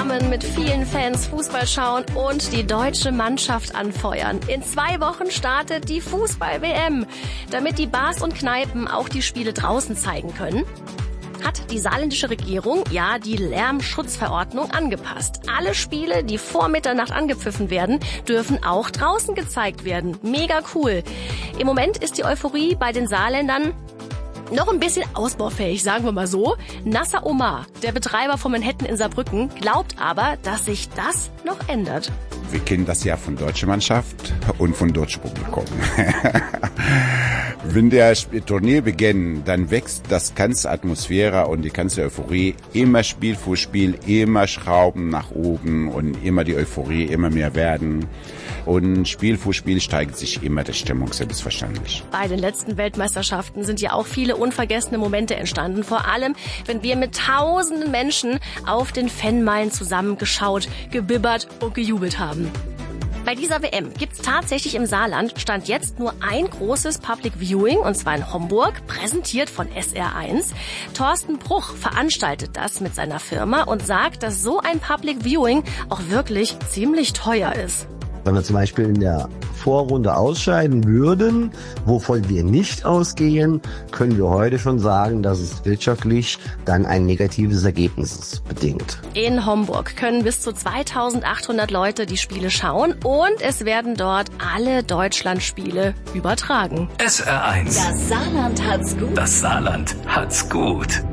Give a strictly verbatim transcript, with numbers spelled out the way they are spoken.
zusammen mit vielen Fans Fußball schauen und die deutsche Mannschaft anfeuern. In zwei Wochen startet die Fußball-W M. Damit die Bars und Kneipen auch die Spiele draußen zeigen können, hat die saarländische Regierung ja die Lärmschutzverordnung angepasst. Alle Spiele, die vor Mitternacht angepfiffen werden, dürfen auch draußen gezeigt werden. Mega cool. Im Moment ist die Euphorie bei den Saarländern noch ein bisschen ausbaufähig, sagen wir mal so. Nasser Omar, der Betreiber von Manhattan in Saarbrücken, glaubt aber, dass sich das noch ändert. Wir kennen das ja von deutscher Mannschaft und von deutschem Publikum. Wenn der Turnier beginnt, dann wächst das ganze Atmosphäre und die ganze Euphorie. Immer Spiel für Spiel, immer Schrauben nach oben und immer die Euphorie immer mehr werden. Und Spiel für Spiel steigt sich immer die Stimmung, selbstverständlich. Bei den letzten Weltmeisterschaften sind ja auch viele unvergessene Momente entstanden. Vor allem, wenn wir mit tausenden Menschen auf den Fanmeilen zusammengeschaut, gebibbert und gejubelt haben. Bei dieser W M gibt's tatsächlich im Saarland Stand jetzt nur ein großes Public Viewing, und zwar in Homburg, präsentiert von S R eins. Thorsten Bruch veranstaltet das mit seiner Firma und sagt, dass so ein Public Viewing auch wirklich ziemlich teuer ist. Wenn wir zum Beispiel in der Vorrunde ausscheiden würden, wovon wir nicht ausgehen, können wir heute schon sagen, dass es wirtschaftlich dann ein negatives Ergebnis bedingt. In Homburg können bis zu zweitausendachthundert Leute die Spiele schauen und es werden dort alle Deutschlandspiele übertragen. S R eins. Das Saarland hat's gut. Das Saarland hat's gut.